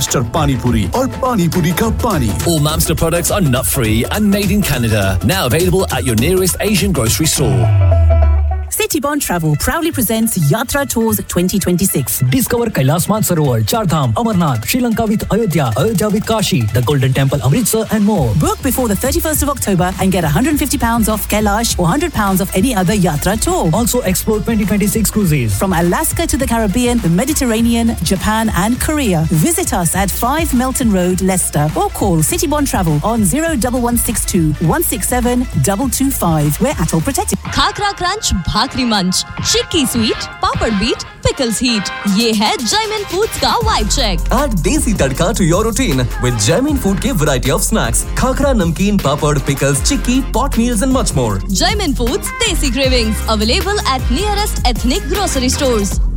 Mamster Pani Puri और Pani Puri का पानी. All Mamster products are nut-free and made in Canada. Now available at your nearest Asian grocery store. Citybond Travel proudly presents Yatra Tours 2026. Discover Kailash Mansarovar, Char Dham, Amarnath, Sri Lanka with Ayodhya, Ayodhya with Kashi, the Golden Temple, Amritsar and more. Book before the 31st of October and get £150 off Kailash or £100 off any other Yatra tour. Also explore 2026 cruises. From Alaska to the Caribbean, the Mediterranean, Japan and Korea. Visit us at 5 Melton Road, Leicester or call Citybond Travel on 01162 167 225. We're ATOL protected. Khakra Crunch, Bhakri Munch, Chikki Sweet, Papad Beat, Pickles Heat. ये है Jaimin Foods का vibe check. Add desi tadka to your routine with Jaimin Food के variety of snacks, khakra, namkeen, papad, pickles, chikki, pot meals and much more. Jaimin Foods Desi Cravings available at nearest ethnic grocery stores.